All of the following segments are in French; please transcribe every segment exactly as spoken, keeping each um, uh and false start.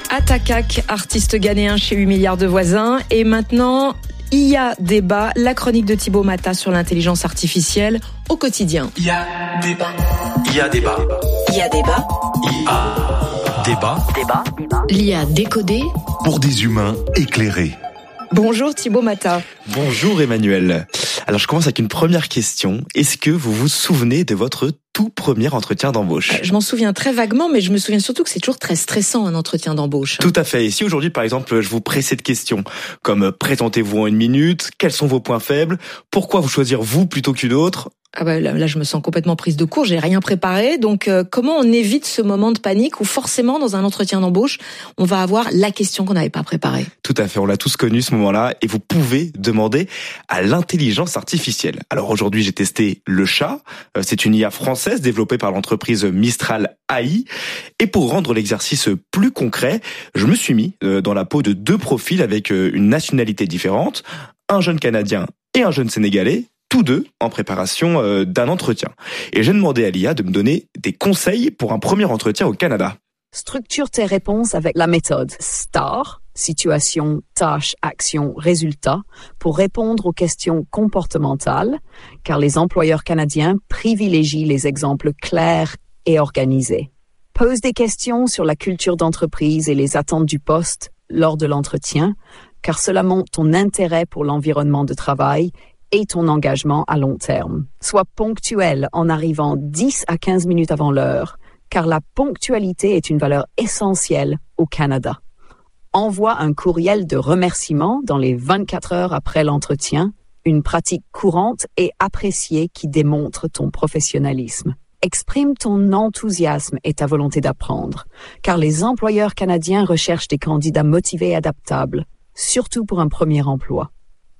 Atakak, artiste ghanéen chez huit milliards de voisins. Et maintenant, il y a débat, la chronique de Thibaut Mata sur l'intelligence artificielle au quotidien. Il y a débat. Il y a débat. Il y a débat. Il y a débat. Débat. L'I A décodé pour des humains éclairés. Bonjour Thibaut Mata. Bonjour Emmanuel. Alors je commence avec une première question. Est-ce que vous vous souvenez de votre tout premier entretien d'embauche ? Je m'en souviens très vaguement, mais je me souviens surtout que c'est toujours très stressant un entretien d'embauche. Tout à fait. Et si aujourd'hui par exemple je vous presse cette question, comme présentez-vous en une minute, quels sont vos points faibles, pourquoi vous choisir vous plutôt qu'une autre ? Ah bah là, là, je me sens complètement prise de court, j'ai rien préparé. Donc, euh, comment on évite ce moment de panique où forcément, dans un entretien d'embauche, on va avoir la question qu'on n'avait pas préparée ? Tout à fait, on l'a tous connu ce moment-là et vous pouvez demander à l'intelligence artificielle. Alors aujourd'hui, j'ai testé le chat. C'est une I A française développée par l'entreprise Mistral A I. Et pour rendre l'exercice plus concret, je me suis mis dans la peau de deux profils avec une nationalité différente, un jeune Canadien et un jeune Sénégalais, tous deux en préparation euh, d'un entretien. Et j'ai demandé à l'I A de me donner des conseils pour un premier entretien au Canada. Structure tes réponses avec la méthode STAR, situation, tâche, action, résultat, pour répondre aux questions comportementales, car les employeurs canadiens privilégient les exemples clairs et organisés. Pose des questions sur la culture d'entreprise et les attentes du poste lors de l'entretien, car cela montre ton intérêt pour l'environnement de travail et ton engagement à long terme. Sois ponctuel en arrivant dix à quinze minutes avant l'heure, car la ponctualité est une valeur essentielle au Canada. Envoie un courriel de remerciement dans les vingt-quatre heures après l'entretien, une pratique courante et appréciée qui démontre ton professionnalisme. Exprime ton enthousiasme et ta volonté d'apprendre, car les employeurs canadiens recherchent des candidats motivés et adaptables, surtout pour un premier emploi.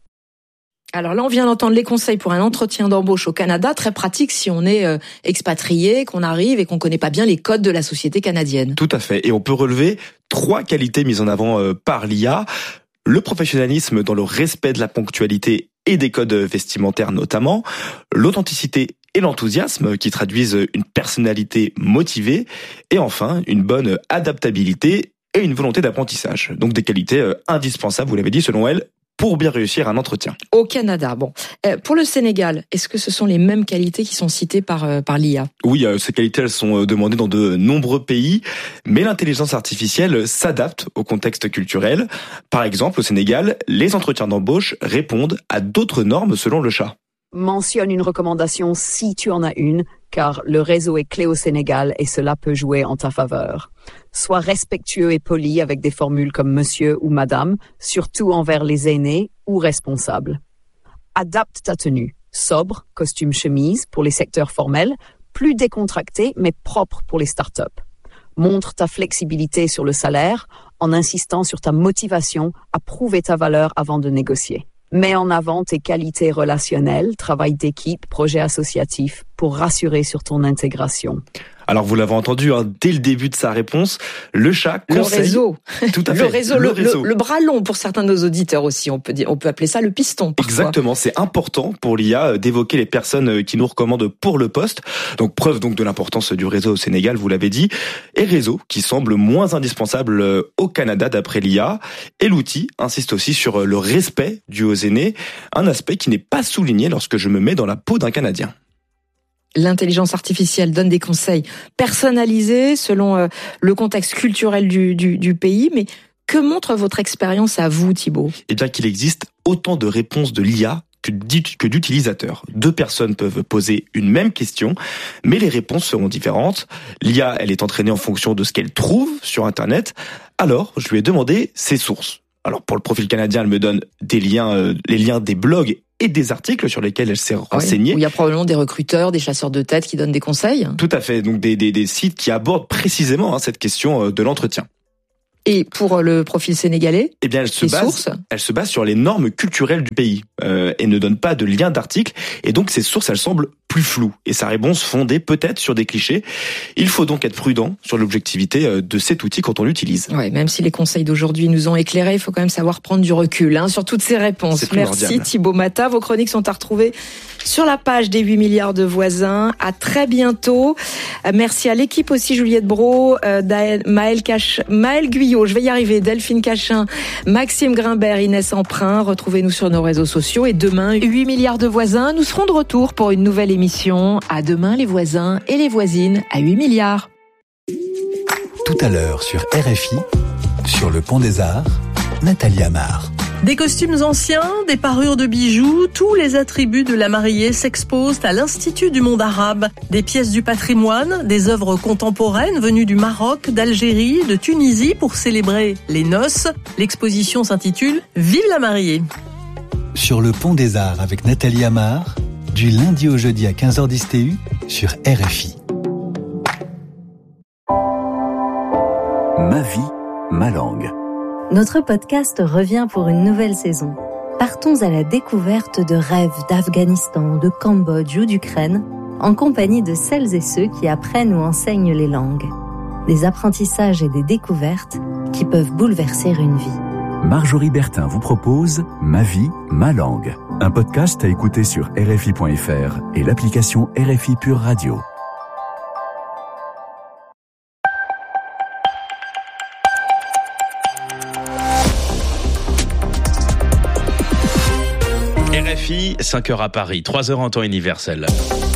Alors là, on vient d'entendre les conseils pour un entretien d'embauche au Canada, très pratique si on est euh, expatrié, qu'on arrive et qu'on connaît pas bien les codes de la société canadienne. Tout à fait. Et on peut relever trois qualités mises en avant euh, par l'I A. Le professionnalisme dans le respect de la ponctualité et des codes vestimentaires notamment. L'authenticité et l'enthousiasme qui traduisent une personnalité motivée. Et enfin, une bonne adaptabilité et une volonté d'apprentissage. Donc des qualités euh, indispensables, vous l'avez dit, selon elle, pour bien réussir un entretien. Au Canada, bon. Euh, pour le Sénégal, est-ce que ce sont les mêmes qualités qui sont citées par, euh, par l'I A ? Oui, euh, ces qualités, elles sont demandées dans de nombreux pays, mais l'intelligence artificielle s'adapte au contexte culturel. Par exemple, au Sénégal, les entretiens d'embauche répondent à d'autres normes selon le chat. Mentionne une recommandation si tu en as une, car le réseau est clé au Sénégal et cela peut jouer en ta faveur. Sois respectueux et poli avec des formules comme monsieur ou madame, surtout envers les aînés ou responsables. Adapte ta tenue, sobre, costume chemise pour les secteurs formels, plus décontracté mais propre pour les startups. Montre ta flexibilité sur le salaire en insistant sur ta motivation à prouver ta valeur avant de négocier. Mets en avant tes qualités relationnelles, travail d'équipe, projet associatif, pour rassurer sur ton intégration. Alors vous l'avez entendu hein, dès le début de sa réponse, le chat conseille... Le réseau. Tout à le fait. Réseau, le, le réseau. Le, le bras long pour certains de nos auditeurs aussi, on peut, dire, on peut appeler ça le piston parfois. Exactement, c'est important pour l'I A d'évoquer les personnes qui nous recommandent pour le poste. Donc preuve donc de l'importance du réseau au Sénégal, vous l'avez dit. Et réseau qui semble moins indispensable au Canada d'après l'I A. Et l'outil insiste aussi sur le respect dû aux aînés, un aspect qui n'est pas souligné lorsque je me mets dans la peau d'un Canadien. L'intelligence artificielle donne des conseils personnalisés selon euh, le contexte culturel du, du, du pays. Mais que montre votre expérience à vous, Thibaut ? Eh bien qu'il existe autant de réponses de l'I A que d'utilisateurs. Deux personnes peuvent poser une même question, mais les réponses seront différentes. L'I A, elle est entraînée en fonction de ce qu'elle trouve sur Internet. Alors, je lui ai demandé ses sources. Alors pour le profil canadien, elle me donne des liens, euh, les liens des blogs et des articles sur lesquels elle s'est renseignée. Oui, où il y a probablement des recruteurs, des chasseurs de tête qui donnent des conseils. Tout à fait, donc des, des, des sites qui abordent précisément hein, cette question de l'entretien. Et pour le profil sénégalais, eh bien, elle se les base, sources elle se base sur les normes culturelles du pays euh, et ne donne pas de lien d'article. Et donc, ces sources, elles semblent plus floues. Et sa réponse fondée peut-être sur des clichés. Il faut donc être prudent sur l'objectivité de cet outil quand on l'utilise. Ouais, même si les conseils d'aujourd'hui nous ont éclairés, il faut quand même savoir prendre du recul hein, sur toutes ces réponses. Merci Thibaut Mata. Vos chroniques sont à retrouver sur la page des huit milliards de voisins. À très bientôt. Merci à l'équipe aussi, Juliette Brault, Maël Cache, Maël Guyot. trio, je vais y arriver, Delphine Cachin, Maxime Grimbert, Inès Emprunt, retrouvez-nous sur nos réseaux sociaux et demain, huit milliards de voisins, nous serons de retour pour une nouvelle émission. À demain les voisins et les voisines à huit milliards. Tout à l'heure sur R F I, sur le Pont des Arts, Nathalie Amar. Des costumes anciens, des parures de bijoux, tous les attributs de la mariée s'exposent à l'Institut du monde arabe. Des pièces du patrimoine, des œuvres contemporaines venues du Maroc, d'Algérie, de Tunisie pour célébrer les noces. L'exposition s'intitule « Vive la mariée ». Sur le Pont des Arts avec Nathalie Amar, du lundi au jeudi à quinze heures dix T U sur R F I. Ma vie, ma langue. Notre podcast revient pour une nouvelle saison. Partons à la découverte de rêves d'Afghanistan, de Cambodge ou d'Ukraine, en compagnie de celles et ceux qui apprennent ou enseignent les langues. Des apprentissages et des découvertes qui peuvent bouleverser une vie. Marjorie Bertin vous propose Ma vie, ma langue. Un podcast à écouter sur R F I point F R et l'application R F I Pure Radio. R F I, cinq heures à Paris, trois heures en temps universel.